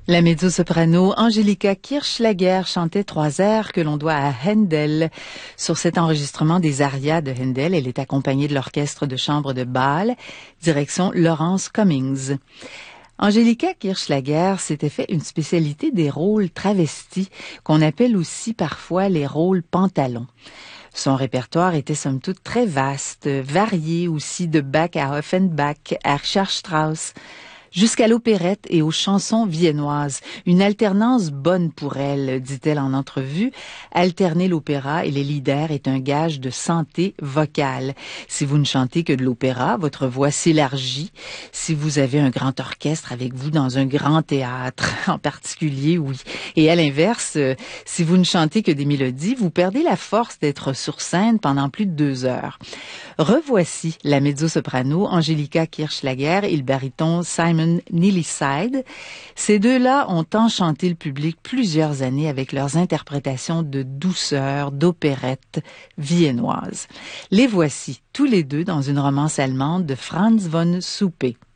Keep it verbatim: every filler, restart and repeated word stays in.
La mezzo-soprano Angelika Kirchschlager chantait trois airs que l'on doit à Handel. Sur cet enregistrement des arias de Handel, elle est accompagnée de l'orchestre de chambre de Bâle, direction Lawrence Cummings. Angelika Kirchschlager s'était fait une spécialité des rôles travestis, qu'on appelle aussi parfois les rôles pantalons. Son répertoire était somme toute très vaste, varié aussi de Bach à Offenbach, à Richard Strauss, jusqu'à l'opérette et aux chansons viennoises. Une alternance bonne pour elle, dit-elle en entrevue. Alterner l'opéra et les lieder est un gage de santé vocale. Si vous ne chantez que de l'opéra, votre voix s'élargit. Si vous avez un grand orchestre avec vous dans un grand théâtre, en particulier, oui. Et à l'inverse, si vous ne chantez que des mélodies, vous perdez la force d'être sur scène pendant plus de deux heures. Revoici la mezzo-soprano Angelika Kirchschlager et le baryton Simon Nilisside. Ces deux-là ont enchanté le public plusieurs années avec leurs interprétations de douceur, d'opérette viennoise. Les voici tous les deux dans une romance allemande de Franz von Suppe.